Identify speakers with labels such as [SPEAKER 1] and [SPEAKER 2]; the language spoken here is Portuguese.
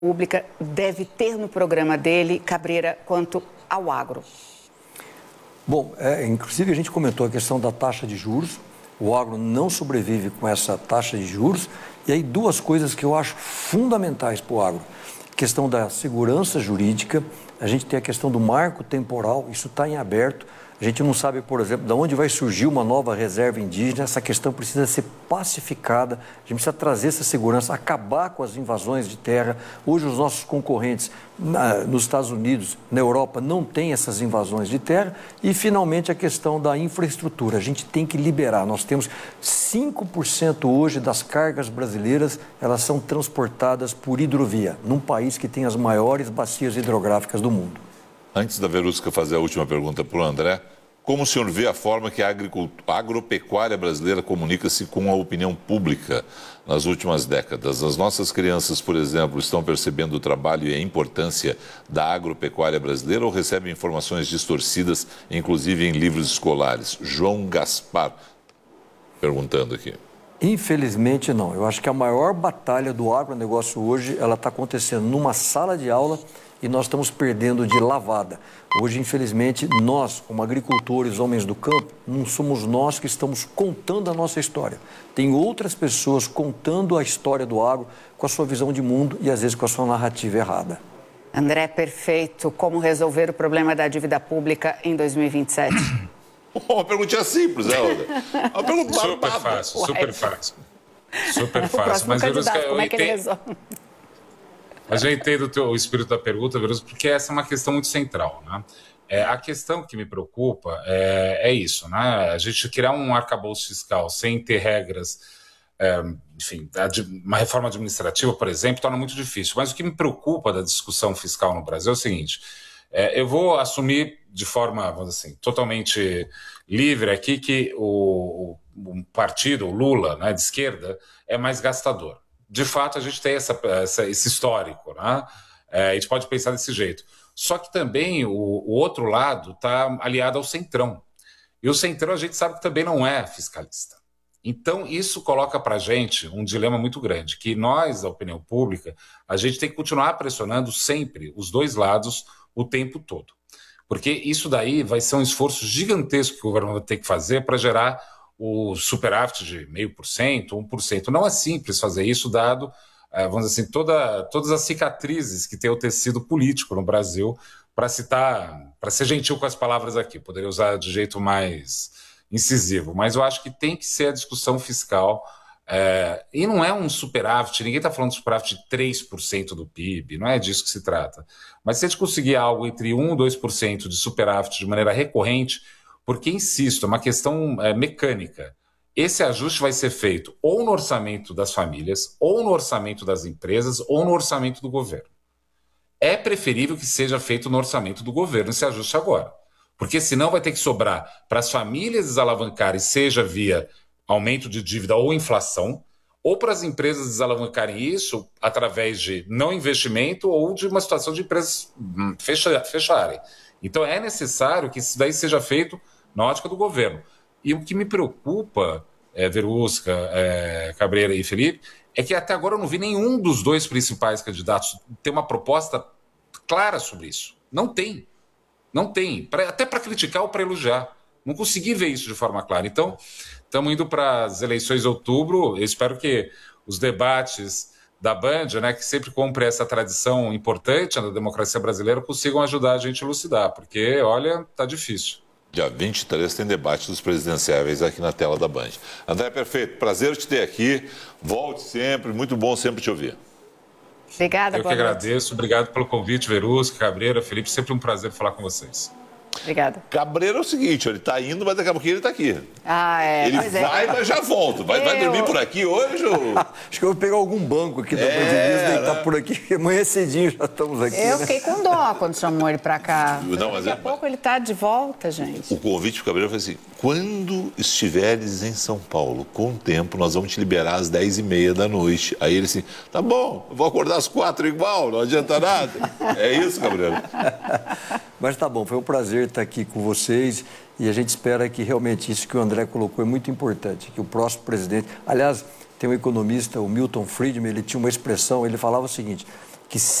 [SPEAKER 1] Pública deve ter no programa dele, Cabreira, quanto ao agro?
[SPEAKER 2] Bom, inclusive a gente comentou a questão da taxa de juros. O agro não sobrevive com essa taxa de juros. E aí duas coisas que eu acho fundamentais para o agro. A questão da segurança jurídica, a gente tem a questão do marco temporal, isso está em aberto. A gente não sabe, por exemplo, de onde vai surgir uma nova reserva indígena. Essa questão precisa ser pacificada. A gente precisa trazer essa segurança, acabar com as invasões de terra. Hoje, os nossos concorrentes nos Estados Unidos, na Europa, não têm essas invasões de terra. E, finalmente, a questão da infraestrutura. A gente tem que liberar. Nós temos 5% hoje das cargas brasileiras, elas são transportadas por hidrovia, num país que tem as maiores bacias hidrográficas do mundo.
[SPEAKER 3] Antes da Verusca fazer a última pergunta para o André, como o senhor vê a forma que a agropecuária brasileira comunica-se com a opinião pública nas últimas décadas? As nossas crianças, por exemplo, estão percebendo o trabalho e a importância da agropecuária brasileira ou recebem informações distorcidas, inclusive em livros escolares? João Gaspar, perguntando aqui.
[SPEAKER 2] Infelizmente, não. Eu acho que a maior batalha do agronegócio hoje, ela está acontecendo numa sala de aula e nós estamos perdendo de lavada. Hoje, infelizmente, nós, como agricultores, homens do campo, não somos nós que estamos contando a nossa história. Tem outras pessoas contando a história do agro com a sua visão de mundo e, às vezes, com a sua narrativa errada.
[SPEAKER 1] André, perfeito. Como resolver o problema da dívida pública em 2027?
[SPEAKER 3] Uma perguntinha simples, Helder. Uma pergunta
[SPEAKER 4] super fácil, super fácil. Super fácil.
[SPEAKER 1] Mas, Verusca, como é que ele resolve?
[SPEAKER 4] Mas eu entendo o espírito da pergunta, Verusca, porque essa é uma questão muito central, né? A questão que me preocupa é isso, né? A gente criar um arcabouço fiscal sem ter regras, enfim, uma reforma administrativa, por exemplo, torna muito difícil. Mas o que me preocupa da discussão fiscal no Brasil é o seguinte: eu vou assumir de forma, vamos dizer assim, totalmente livre aqui que o partido, o Lula, né, de esquerda, é mais gastador. De fato, a gente tem esse histórico, né? A gente pode pensar desse jeito. Só que também o outro lado está aliado ao Centrão. E o Centrão a gente sabe que também não é fiscalista. Então, isso coloca para a gente um dilema muito grande, que nós, da opinião pública, a gente tem que continuar pressionando sempre os dois lados o tempo todo. Porque isso daí vai ser um esforço gigantesco que o governo vai ter que fazer para gerar o superávit de 0,5%, 1%. Não é simples fazer isso, dado, vamos dizer assim, todas as cicatrizes que tem o tecido político no Brasil, para ser gentil com as palavras aqui, poderia usar de jeito mais incisivo, mas eu acho que tem que ser a discussão fiscal, e não é um superávit, ninguém está falando de superávit de 3% do PIB, não é disso que se trata. Mas se a gente conseguir algo entre 1% e 2% de superávit de maneira recorrente, porque, insisto, é uma questão mecânica. Esse ajuste vai ser feito ou no orçamento das famílias, ou no orçamento das empresas, ou no orçamento do governo. É preferível que seja feito no orçamento do governo esse ajuste agora. Porque senão vai ter que sobrar para as famílias desalavancarem, seja via aumento de dívida ou inflação, ou para as empresas desalavancarem isso através de não investimento ou de uma situação de empresas fecharem. Então é necessário que isso daí seja feito na ótica do governo. E o que me preocupa, Verusca, Cabreira e Felipe, é que até agora eu não vi nenhum dos dois principais candidatos ter uma proposta clara sobre isso. Não tem. Não tem. Até para criticar ou para elogiar. Não consegui ver isso de forma clara. Então, estamos indo para as eleições de outubro. Eu espero que os debates da Band, né, que sempre cumpre essa tradição importante da democracia brasileira, consigam ajudar a gente a elucidar, porque, olha, tá difícil.
[SPEAKER 3] Dia 23 tem debate dos presidenciáveis aqui na tela da Band. André, perfeito. Prazer te ter aqui. Volte sempre. Muito bom sempre te ouvir.
[SPEAKER 1] Obrigada,
[SPEAKER 4] eu que agradeço. Obrigado pelo convite, Verusca, Cabreira, Felipe. Sempre um prazer falar com vocês.
[SPEAKER 1] Obrigada.
[SPEAKER 3] Cabreiro é o seguinte, ele está indo, mas daqui a pouquinho ele está aqui. Ele vai, mas já volta. Vai dormir por aqui hoje? Ou...
[SPEAKER 2] Acho que eu vou pegar algum banco aqui da Band News, deitar por aqui, porque amanhã cedinho já estamos aqui.
[SPEAKER 1] Eu fiquei com dó quando chamou ele para cá.
[SPEAKER 3] Não, mas
[SPEAKER 1] daqui a pouco ele está de volta, gente.
[SPEAKER 3] O convite para o Cabreiro foi assim: quando estiveres em São Paulo, com o tempo, nós vamos te liberar às 10h30 da noite. Aí ele assim, tá bom, eu vou acordar às 4 igual, não adianta nada. É isso, Cabreiro?
[SPEAKER 2] Mas tá bom, foi um prazer estar aqui com vocês e a gente espera que realmente isso que o André colocou é muito importante, que o próximo presidente... Aliás, tem um economista, o Milton Friedman, ele tinha uma expressão, ele falava o seguinte, que